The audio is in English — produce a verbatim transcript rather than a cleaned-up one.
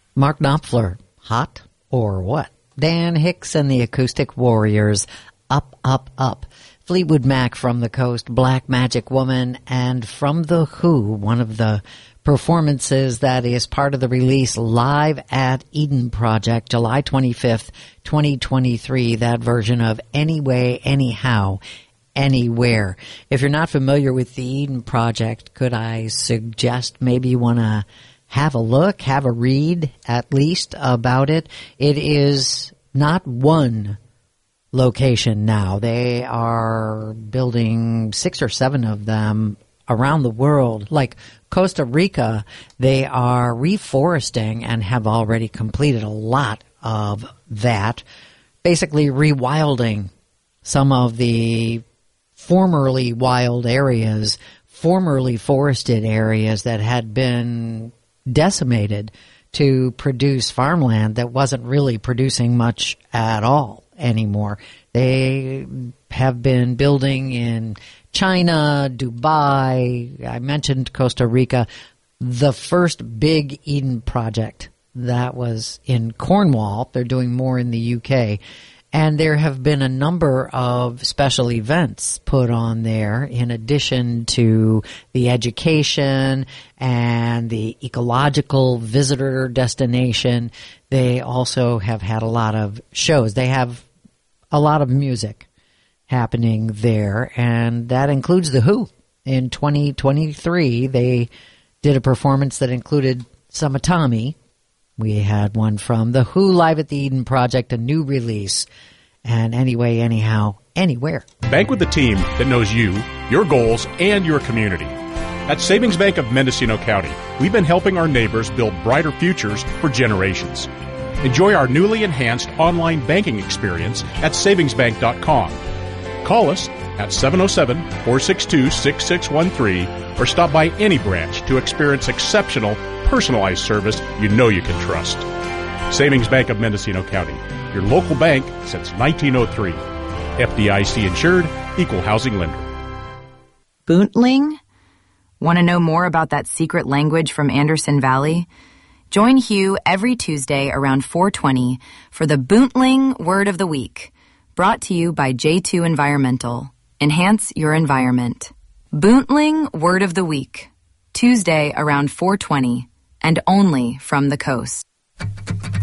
Mark Knopfler, hot or what? Dan Hicks and the Acoustic Warriors, Up, Up, Up. Fleetwood Mac, From the Coast, Black Magic Woman, and from The Who, one of the performances that is part of the release Live at Eden Project, July twenty-fifth, twenty twenty-three, that version of Anyway, Anyhow, Anywhere. If you're not familiar with the Eden Project, could I suggest maybe you want to have a look, have a read at least about it? It is not one location now. They are building six or seven of them around the world. Like Costa Rica, they are reforesting and have already completed a lot of that, basically rewilding some of the formerly wild areas, formerly forested areas that had been decimated to produce farmland that wasn't really producing much at all anymore. They have been building in China, Dubai, I mentioned Costa Rica. The first big Eden project, that was in Cornwall. They're doing more in the U K. And there have been a number of special events put on there in addition to the education and the ecological visitor destination. They also have had a lot of shows. They have a lot of music happening there, and that includes The Who. In twenty twenty-three, they did a performance that included some of Tommy. We had one from The Who live at the Eden Project, a new release, and Anyway, Anyhow, Anywhere. Bank with the team that knows you, your goals, and your community. At Savings Bank of Mendocino County, we've been helping our neighbors build brighter futures for generations. Enjoy our newly enhanced online banking experience at savings bank dot com. Call us at seven oh seven, four six two, six six one three or stop by any branch to experience exceptional, personalized service you know you can trust. Savings Bank of Mendocino County, your local bank since nineteen oh three. F D I C insured, equal housing lender. Boontling? Want to know more about that secret language from Anderson Valley? Join Hugh every Tuesday around four twenty for the Boontling Word of the Week, brought to you by J two Environmental. Enhance your environment. Boontling Word of the Week, Tuesday around four twenty, and only from the coast.